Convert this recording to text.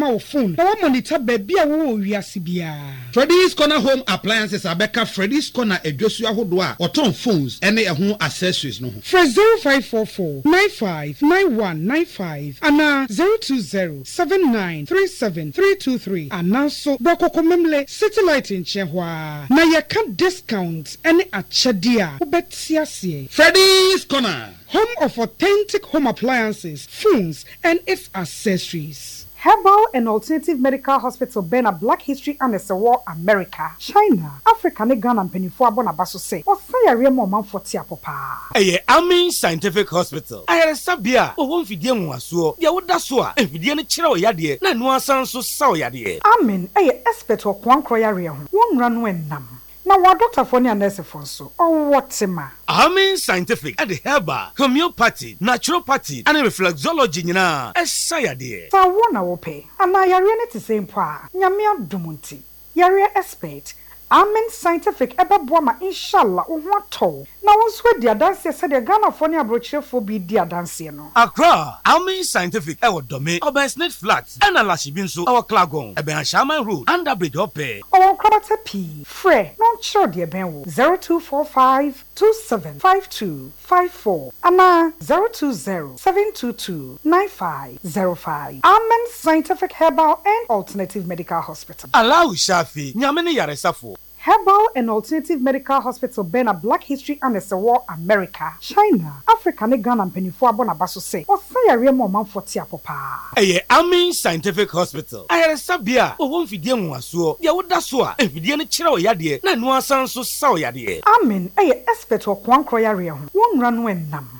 ma wo phone na wa monitor baby a wo wiase bia. Freddy's Corner Home Appliances abeka Freddy's Corner edwosu ahodo a oton phones ene ehun accessories no ho. Fresh 0544 959195 ana 02079373323 ana so bokoko memle satellite nchehwa na yeka discount ene achede a obetiasie. Freddy's Corner, home of authentic home appliances, phones and its accessories. Herbal and Alternative Medical Hospital been a Black History and war America, China, Africa, and Ghana and Penifua Bonabaso say, or fire remo man for Tiapopa. Amin Scientific Hospital. I had a sabia, or one Fidian was so, Yawudasua, and Fidian Chiro Yadi, Nanua Sanso Sao Yadi. Amin, expert or Kwan Croyarium, one run when nam. Now, what Dr. Fonia Nesifonso, or what's ma? Amin Scientific at the Herbal, Homeopathy, Naturopathy, and Reflexology, Sayadi. So I wanna pay, and I are to same pa, Yamia Dumunti, Yaria expert. Amen Scientific eba boama inshallah ohwato na wonswe dia dance se de Ghana foni abrochefo bi dia dance no Accra Amen Scientific ewo dome Obersnet Flats and Alashibi nso our Klagon ebe Shaman Road under bridge ope o krabata p frɛ no chiro de ben wo 0245275254 ana 0207229505 Amen Scientific Herbal and Alternative Medical Hospital Allow Shafi nyamene yaresafo Herbal and Alternative Medical Hospital been a Black History and war America, China, Africa, and Ghana and Penifua Bonabaso say, or fire remo man for Tiapopa. Amin Scientific Hospital. I had a sabia, or one Fidian was so, Yawudasua, and Fidian Chiro Yadi, Nanua Sanso Sao Yadi. Amin, expert or Kwan Croyarium, one run when nam.